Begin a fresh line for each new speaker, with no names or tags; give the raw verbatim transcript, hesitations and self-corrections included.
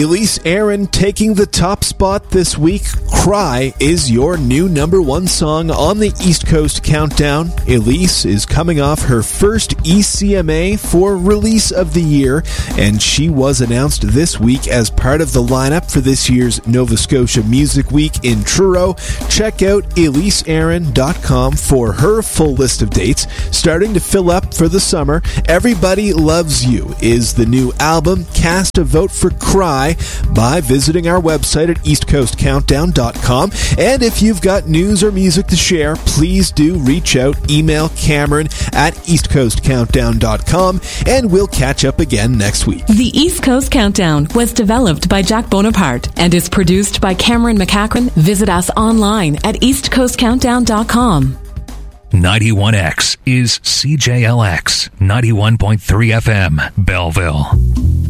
Elise Aaron taking the top spot this week. Cry is your new number one song on the East Coast Countdown. Elise is coming off her first E C M A for Release of the Year, and she was announced this week as part of the lineup for this year's Nova Scotia Music Week in Truro. Check out elise aaron dot com for her full list of dates. Starting to fill up for the summer, Everybody Loves You is the new album. Cast a vote for Cry by visiting our website at east coast countdown dot com. And if you've got news or music to share, please do reach out. Email Cameron at east coast countdown dot com, and we'll catch up again next week.
The East Coast Countdown was developed by Jack Bonaparte and is produced by Cameron McCachran. Visit us online at east coast countdown dot com.
ninety-one X is C J L X ninety-one point three F M, Belleville.